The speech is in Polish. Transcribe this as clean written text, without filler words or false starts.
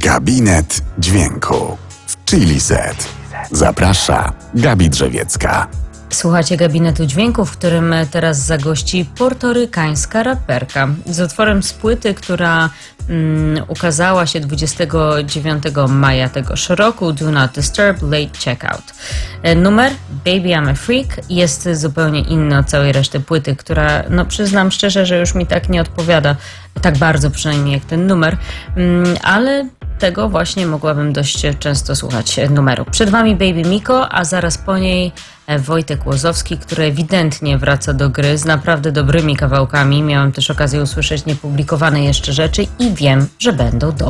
Gabinet Dźwięku w Chili Set. Zaprasza Gabi Drzewiecka. Słuchacie Gabinetu Dźwięku, w którym teraz zagości portorykańska raperka z utworem z płyty, która ukazała się 29 maja tegoż roku, Do Not Disturb, Late Checkout. Numer Baby I'm a Freak jest zupełnie inny od całej reszty płyty, która, przyznam szczerze, że już mi tak nie odpowiada, tak bardzo przynajmniej jak ten numer, ale tego właśnie mogłabym dość często słuchać numeru. Przed Wami Baby Miko, a zaraz po niej Wojtek Łozowski, który ewidentnie wraca do gry z naprawdę dobrymi kawałkami. Miałam też okazję usłyszeć niepublikowane jeszcze rzeczy i wiem, że będą dobre.